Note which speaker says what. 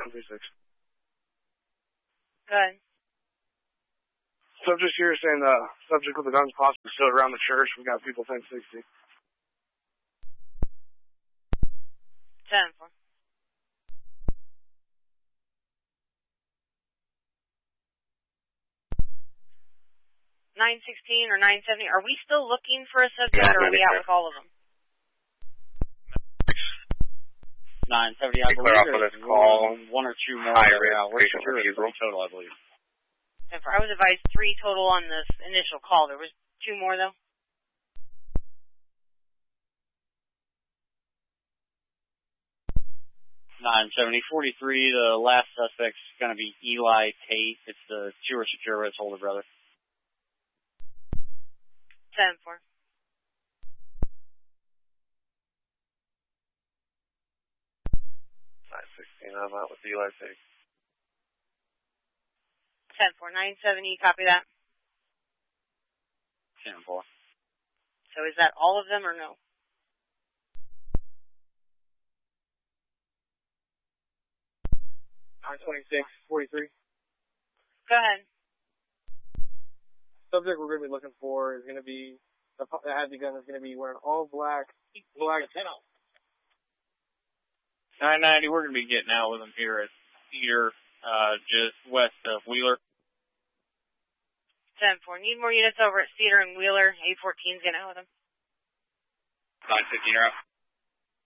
Speaker 1: 36.
Speaker 2: Go ahead.
Speaker 1: Subject here saying subject with the guns possibly still around the church. We got people 1060.
Speaker 2: 10-4. 916 or 970. Are we still looking for a subject, or are we out with all of them?
Speaker 3: 970, I believe there's one or two more that are out. We're sure it's 3 total, I believe.
Speaker 2: 10-4. I was advised 3 total on this initial call. There was 2 more, though?
Speaker 3: $970-43, the last suspect's going to be Eli Tate. It's the Tour Secure, it's older brother.
Speaker 2: 10-4.
Speaker 1: 916, I'm out with Eli Tate.
Speaker 2: 10-4. 970, copy that.
Speaker 3: 10-4.
Speaker 2: So is that all of them or no?
Speaker 1: $926-43.
Speaker 2: Go ahead.
Speaker 1: Subject we're going to be looking for is going to be, that has the gun is going to be wearing all black.
Speaker 4: 990, we're going to be getting out with them here at Cedar, just west of Wheeler.
Speaker 2: 10-4. Need more units over at Cedar and Wheeler. A14's getting out with them.
Speaker 4: 915, you're out.